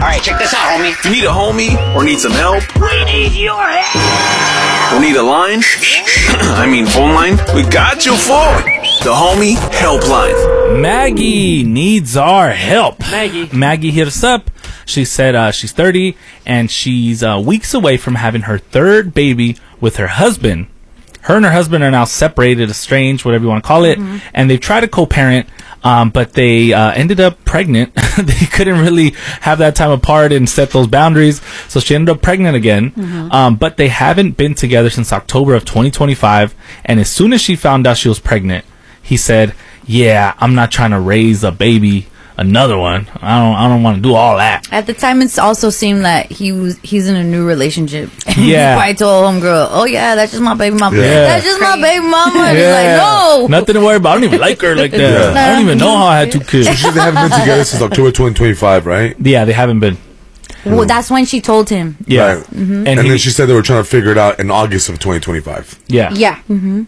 right, check this out, homie. If you need a homie or need some help, We need your help. or need a line, I mean phone line, we got you for the Homie Helpline. Maggie needs our help. Maggie hit us up. She said she's 30 and she's weeks away from having her third baby with her husband. Her and her husband are now separated, estranged, whatever you want to call it, and they've tried to co-parent, but they ended up pregnant. They couldn't really have that time apart and set those boundaries, so she ended up pregnant again. But they haven't been together since October of 2025, and as soon as she found out she was pregnant, he said, "Yeah, I'm not trying to raise a baby." Another one. I don't want to do all that. At the time, it also seemed that he's in a new relationship. Yeah. He probably told homegirl, "Oh yeah, that's just my baby mama. Yeah. That's just my baby mama." And he's like, "No, nothing to worry about. I don't even like her like that. Yeah. I don't even know how I had two kids." They haven't been together since October 2025, right? Yeah, they haven't been. Well, that's when she told him. Yeah. Right. And then she said they were trying to figure it out in August of 2025. Yeah. Yeah.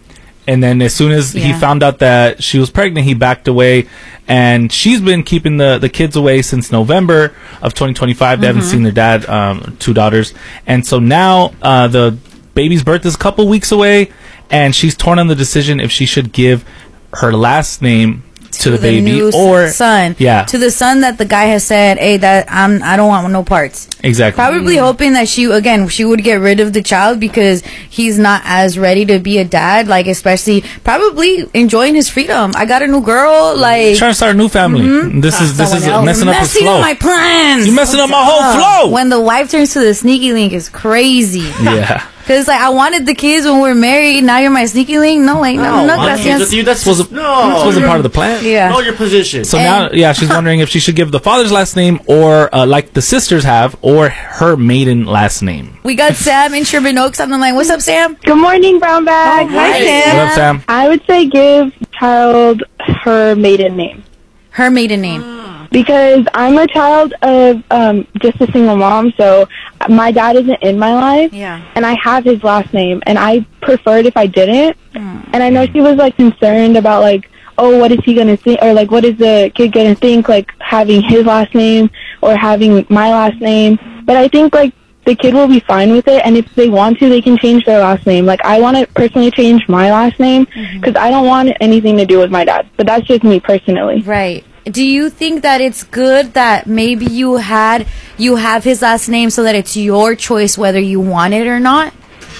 And then as soon as he Yeah. found out that she was pregnant, he backed away. And she's been keeping the kids away since November of 2025. They haven't seen their dad, two daughters. And so now the baby's birth is a couple weeks away. And she's torn on the decision if she should give her last name to the baby new or son. Yeah. To the son that the guy has said, "Hey, I don't want no parts." Exactly. Probably hoping that she would get rid of the child because he's not as ready to be a dad. Like, especially probably enjoying his freedom. I got a new girl. Like, Trying to start a new family. This is messing up his messing flow. up my plans. You messing up my whole flow. When the wife turns to the sneaky link is crazy. Yeah. Because, like, I wanted the kids when we were married. Now you're my sneaky link. No, like, no, gracias. With you, that's This wasn't part of the plan. Yeah. Know your position. So now, she's wondering if she should give the father's last name or, like the sisters have, or her maiden last name. We got Sam in Sherman Oaks on the line. What's up, Sam? Good morning, Brown Bag. Hi, Sam. What up, Sam? I would say give child her maiden name. Her maiden name. Because I'm a child of just a single mom, so my dad isn't in my life. Yeah. And I have his last name, and I preferred if I didn't. And I know she was, like, concerned about, like, oh, what is he going to think? Or, like, what is the kid going to think, like, having his last name or having my last name? But I think, like, the kid will be fine with it, and if they want to, they can change their last name. Like, I want to personally change my last name because I don't want anything to do with my dad. But that's just me personally. Right. Do you think that it's good that maybe you have his last name so that it's your choice whether you want it or not?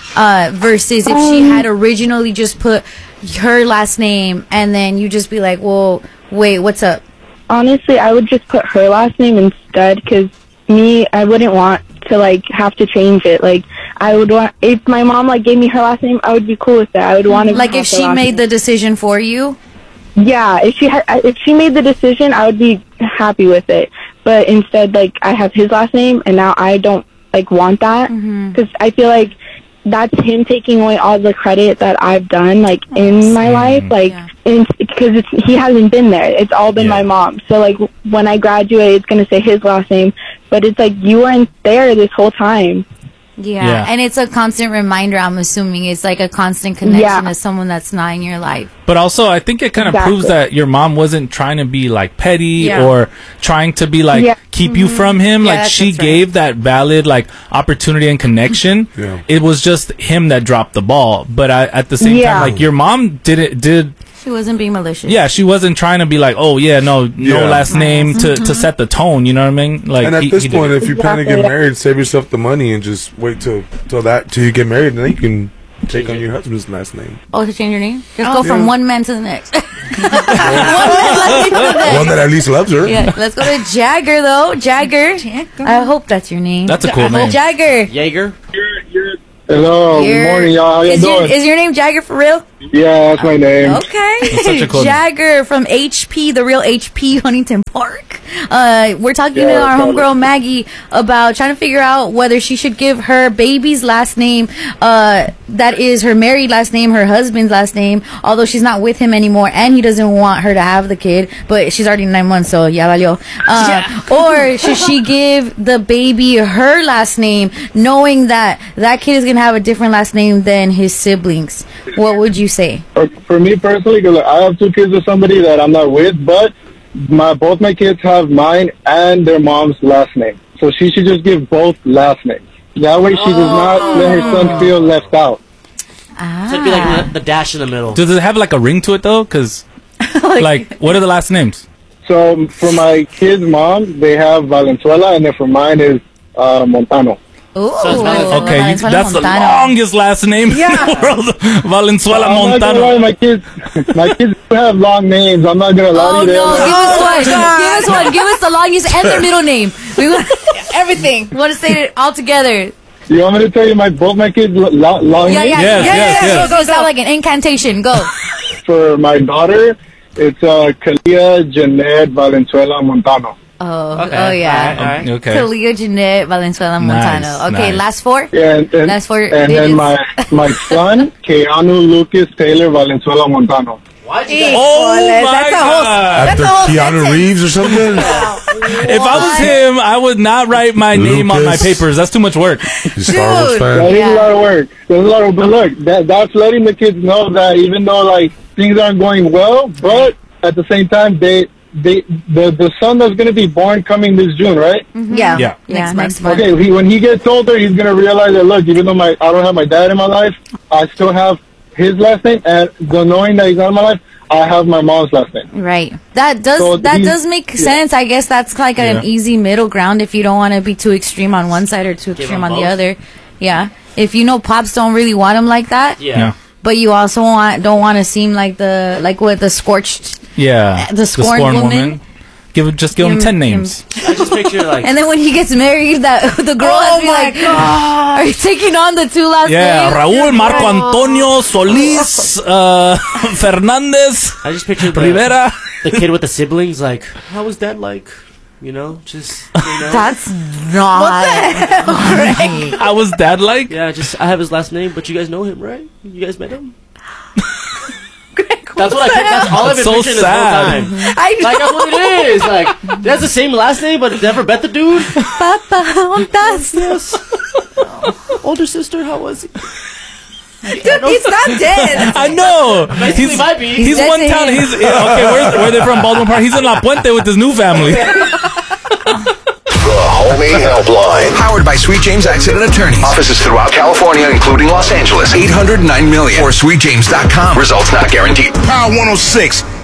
Versus if she had originally just put her last name and then you just be like, well, wait, what's up? Honestly, I would just put her last name instead because I wouldn't want to, like, have to change it. Like, I would want, if my mom, like, gave me her last name, I would be cool with that. I would want to. Like, if she made the decision for you? Yeah, if she made the decision, I would be happy with it. But instead, like, I have his last name, and now I don't, like, want that. Because I feel like that's him taking away all the credit that I've done, like, in my life. Like, because he hasn't been there. It's all been my mom. So, like, when I graduate, it's going to say his last name. But it's like, you weren't there this whole time. Yeah. And it's a constant reminder, I'm assuming. It's like a constant connection to someone that's not in your life. But also, I think it kind of proves that your mom wasn't trying to be, like, petty or trying to be, like, keep you from him. Yeah, like, she that's gave that valid, like, opportunity and connection. It was just him that dropped the ball. But at the same time, like, your mom did She wasn't being malicious. Yeah, she wasn't trying to be like, oh, no last name to set the tone, you know what I mean? Like, and at this point, if you plan to get married, save yourself the money and just wait till you get married, and then you can take on your husband's last name. Oh, to change your name? Just go from one man to the next. One that at least loves her. Yeah, let's go to Jagger, though. Jagger. I hope that's your name. That's a cool name. Jagger. Jaeger. Hello, good morning, y'all. How you doing? Is your name Jagger for real? Yeah, that's my name. Okay. That's such a cool Jagger from HP, the real HP, Huntington Park. We're talking to our homegirl Maggie about trying to figure out whether she should give her baby's last name, that is her married last name, her husband's last name, although she's not with him anymore and he doesn't want her to have the kid, but she's already 9 months, so ya valió. Or should she give the baby her last name, knowing that that kid is going to have a different last name than his siblings? What would you say? For me personally, because I have 2 kids with somebody that I'm not with, but both my kids have mine and their mom's last name. So she should just give both last names. That way she does not let her son feel left out. So it'd be like the dash in the middle. Does it have like a ring to it though? Because like, what are the last names? So for my kid's mom, they have Valenzuela, and then for mine is Montano. Ooh, okay, that's the longest last name in the world. Valenzuela Montano. My kids have long names. I'm not gonna lie to you. Give us one. Give us the longest and the middle name. We want everything. We want to say it all together. You want me to tell you both my kids' long names? Yes. Go. Sound like an incantation. Go. For my daughter, it's Kalia Jeanette Valenzuela Montano. Oh, okay. Oh yeah. All right. Okay. Kalia Jeanette Valenzuela Montano. Okay, last four. Yeah, and last four. And then my son, Keanu Lucas Taylor Valenzuela Montano. That's After Keanu Reeves or something? If I was him, I would not write my name on my papers. That's too much work. Star Wars fan. That is a lot of work. There's a lot of, but look, that's letting the kids know that even though like things aren't going well, but at the same time, the son that's going to be born coming this June, right? Mm-hmm. Yeah. Next month. Okay, when he gets older, he's going to realize that, look, even though I don't have my dad in my life, I still have his last name, and knowing that he's not in my life, I have my mom's last name. Right. That does make sense. I guess that's like an easy middle ground if you don't want to be too extreme on one side or too extreme on the other. Yeah. If you know pops don't really want him like that. Yeah. But you also don't want to seem like the scorched. Yeah. The scorned woman. Give him 10 names. I just picture like. And then when he gets married, that the girl has to be like, are you taking on the two last names? Yeah, Raúl, Marco Antonio, Solis, Fernandez. I just picture Rivera. The kid with the siblings. Like, how was that like? You know, just. You know? That's not. What the hell? How was dad like? Yeah, I have his last name, but you guys know him, right? You guys met him. That's what that's all I've been picturing this whole time. I know. Like, that's what it is. Like, that's the same last name, but never met the dude. Papa, yes. Older sister, how was he? Dude, he's not dead. I know. He might be. He's one town. Okay, where are they from? Baltimore Park. He's in La Puente with his new family. The Homie Helpline. Powered by Sweet James Accident Attorneys. Offices throughout California, including Los Angeles. 800-9 million or sweetjames.com. Results not guaranteed. Power 106.